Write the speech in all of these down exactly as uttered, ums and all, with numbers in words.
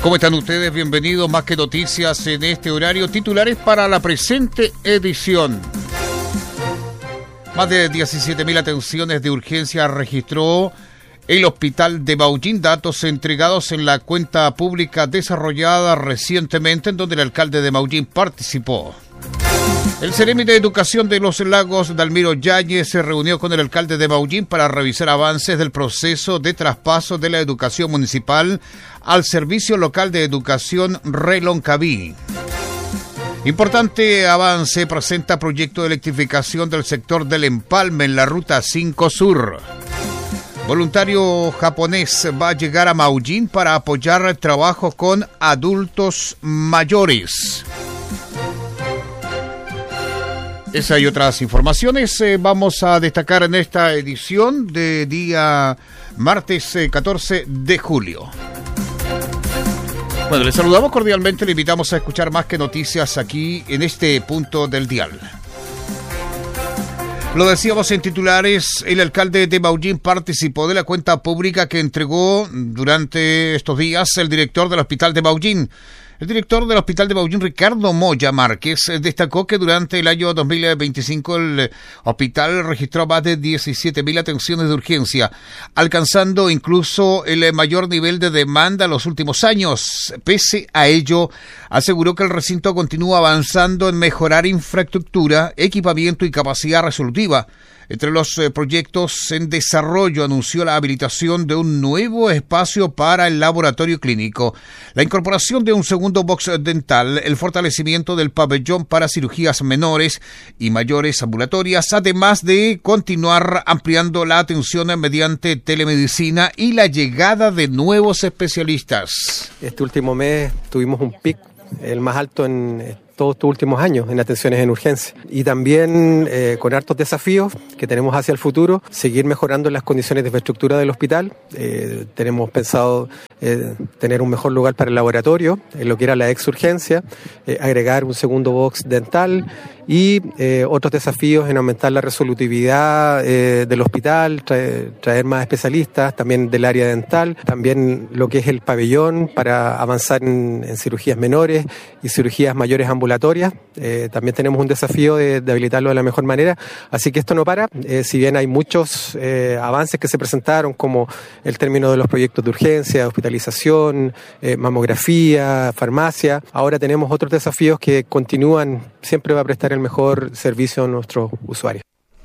¿Cómo están ustedes? Bienvenidos. Más que noticias en este horario. Titulares para la presente edición. Más de diecisiete mil atenciones de urgencia registró el Hospital de Maullín, datos entregados en la cuenta pública desarrollada recientemente, en donde el alcalde de Maullín participó. El Ceremi de Educación de Los Lagos, Dalmiro Yáñez, se reunió con el alcalde de Maullín para revisar avances del proceso de traspaso de la educación municipal al Servicio Local de Educación Reloncaví. Importante avance presenta proyecto de electrificación del sector del Empalme en la Ruta cinco Sur. Voluntario japonés va a llegar a Maullín para apoyar el trabajo con adultos mayores. Esa y otras informaciones eh, vamos a destacar en esta edición de día martes eh, catorce de julio. Bueno, les saludamos cordialmente, le invitamos a escuchar Más que Noticias aquí en este punto del dial. Lo decíamos en titulares, el alcalde de Maullín participó de la cuenta pública que entregó durante estos días el director del Hospital de Maullín. El director del Hospital de Maullín, Ricardo Moya Márquez, destacó que durante el año dos mil veinticinco el hospital registró más de diecisiete mil atenciones de urgencia, alcanzando incluso el mayor nivel de demanda en los últimos años. Pese a ello, aseguró que el recinto continúa avanzando en mejorar infraestructura, equipamiento y capacidad resolutiva. Entre los eh, proyectos en desarrollo anunció la habilitación de un nuevo espacio para el laboratorio clínico, la incorporación de un segundo box dental, el fortalecimiento del pabellón para cirugías menores y mayores ambulatorias, además de continuar ampliando la atención mediante telemedicina y la llegada de nuevos especialistas. Este último mes tuvimos un pic, el más alto en todos estos últimos años en atenciones en urgencia, y también eh, con hartos desafíos que tenemos hacia el futuro, seguir mejorando las condiciones de infraestructura del hospital. Eh, tenemos pensado eh, tener un mejor lugar para el laboratorio, en lo que era la ex urgencia, eh, agregar un segundo box dental y eh, otros desafíos en aumentar la resolutividad eh, del hospital, traer, traer más especialistas también del área dental, también lo que es el pabellón para avanzar en, en cirugías menores y cirugías mayores ambulatorias. Eh, también tenemos un desafío de, de habilitarlo de la mejor manera, así que esto no para. Eh, si bien hay muchos eh, avances que se presentaron, como el término de los proyectos de urgencia, hospitalización, eh, mamografía, farmacia, ahora tenemos otros desafíos que continúan. Siempre va a prestar el mejor servicio a nuestros usuarios.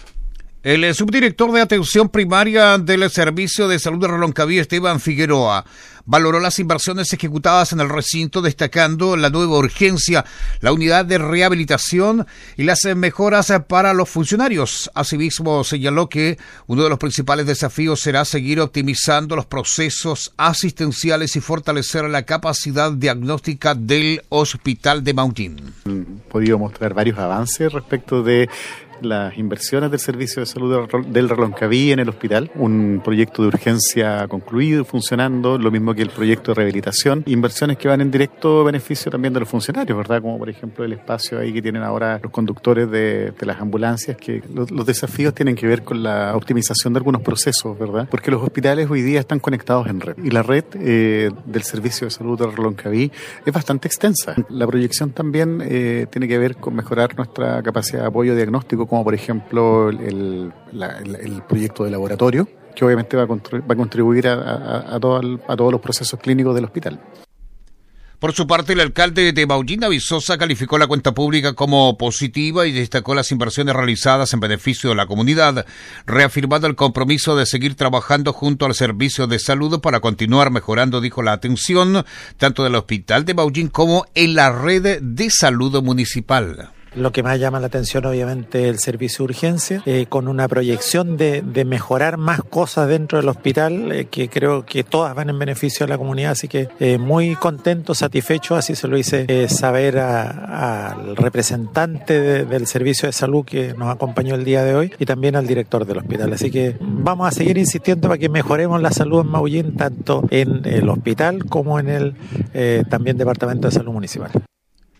El subdirector de Atención Primaria del Servicio de Salud de Reloncaví, Esteban Figueroa, valoró las inversiones ejecutadas en el recinto, destacando la nueva urgencia, la unidad de rehabilitación y las mejoras para los funcionarios. Asimismo, señaló que uno de los principales desafíos será seguir optimizando los procesos asistenciales y fortalecer la capacidad diagnóstica del Hospital de Maullín. Hemos podido mostrar varios avances respecto de las inversiones del Servicio de Salud del Reloncaví en el hospital, un proyecto de urgencia concluido y funcionando, lo mismo que el proyecto de rehabilitación, inversiones que van en directo beneficio también de los funcionarios, ¿verdad? Como por ejemplo el espacio ahí que tienen ahora los conductores de, de las ambulancias, que los, los desafíos tienen que ver con la optimización de algunos procesos, ¿verdad? Porque los hospitales hoy día están conectados en red y la red eh, del Servicio de Salud del Reloncaví es bastante extensa. La proyección también eh, tiene que ver con mejorar nuestra capacidad de apoyo diagnóstico, como por ejemplo el, la, el, el proyecto de laboratorio, que obviamente va a, contribu- va a contribuir a, a, a, todo el, a todos los procesos clínicos del hospital. Por su parte, el alcalde de Maullín, Vizosa, calificó la cuenta pública como positiva y destacó las inversiones realizadas en beneficio de la comunidad, reafirmando el compromiso de seguir trabajando junto al Servicio de Salud para continuar mejorando, dijo, la atención tanto del Hospital de Maullín como en la red de salud municipal. Lo que más llama la atención, obviamente, el servicio de urgencia, eh, con una proyección de, de mejorar más cosas dentro del hospital, eh, que creo que todas van en beneficio de la comunidad, así que eh, muy contento, satisfecho, así se lo hice eh, saber al representante de, del servicio de salud que nos acompañó el día de hoy y también al director del hospital, así que vamos a seguir insistiendo para que mejoremos la salud en Maullín, tanto en el hospital como en el eh, también Departamento de Salud Municipal.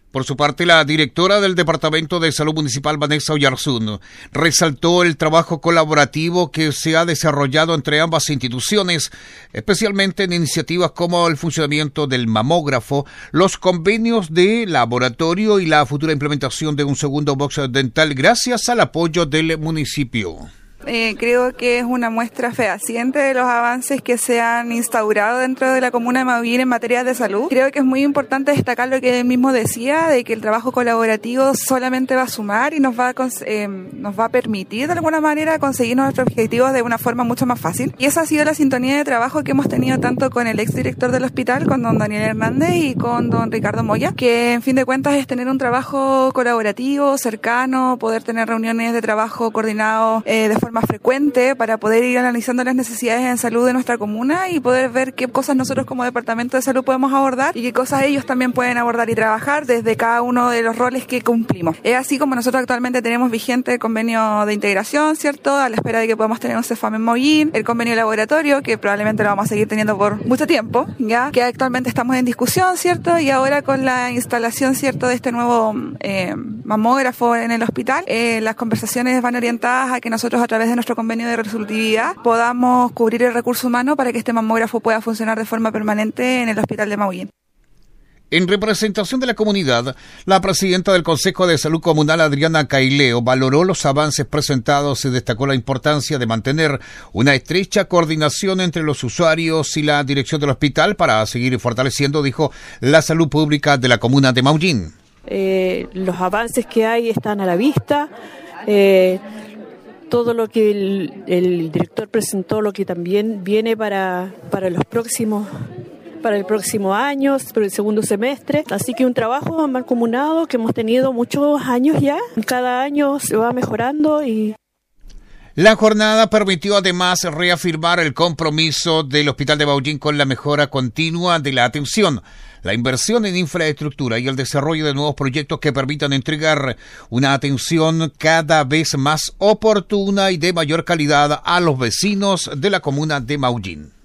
Por su parte, la directora del Departamento de Salud Municipal, Vanessa Oyarzún, resaltó el trabajo colaborativo que se ha desarrollado entre ambas instituciones, especialmente en iniciativas como el funcionamiento del mamógrafo, los convenios de laboratorio y la futura implementación de un segundo box dental gracias al apoyo del municipio. Eh, creo que es una muestra fehaciente de los avances que se han instaurado dentro de la comuna de Maullín en materia de salud. Creo que es muy importante destacar lo que él mismo decía, de que el trabajo colaborativo solamente va a sumar y nos va a, eh, nos va a permitir de alguna manera conseguir nuestros objetivos de una forma mucho más fácil. Y esa ha sido la sintonía de trabajo que hemos tenido tanto con el exdirector del hospital, con don Daniel Hernández y con don Ricardo Moya, que en fin de cuentas es tener un trabajo colaborativo, cercano, poder tener reuniones de trabajo coordinado eh, de forma más frecuente para poder ir analizando las necesidades en salud de nuestra comuna y poder ver qué cosas nosotros como Departamento de Salud podemos abordar y qué cosas ellos también pueden abordar y trabajar desde cada uno de los roles que cumplimos. Es así como nosotros actualmente tenemos vigente el convenio de integración, ¿cierto? A la espera de que podamos tener un CEFAM en Maullín, el convenio de laboratorio, que probablemente lo vamos a seguir teniendo por mucho tiempo, ya que actualmente estamos en discusión, ¿cierto? Y ahora con la instalación, ¿cierto?, de este nuevo eh, mamógrafo en el hospital, eh, las conversaciones van orientadas a que nosotros a través de nuestro convenio de resolutividad podamos cubrir el recurso humano para que este mamógrafo pueda funcionar de forma permanente en el hospital de Maullín. En representación de la comunidad, la presidenta del Consejo de Salud Comunal, Adriana Caileo, valoró los avances presentados y destacó la importancia de mantener una estrecha coordinación entre los usuarios y la dirección del hospital para seguir fortaleciendo, dijo, la salud pública de la comuna de Maullín. Eh, los avances que hay están a la vista. Eh, todo lo que el, el director presentó, lo que también viene para, para los próximos para el próximo año, para el segundo semestre. Así que un trabajo mancomunado que hemos tenido muchos años ya. Cada año se va mejorando y... La jornada permitió además reafirmar el compromiso del Hospital de Maullín con la mejora continua de la atención, la inversión en infraestructura y el desarrollo de nuevos proyectos que permitan entregar una atención cada vez más oportuna y de mayor calidad a los vecinos de la comuna de Maullín.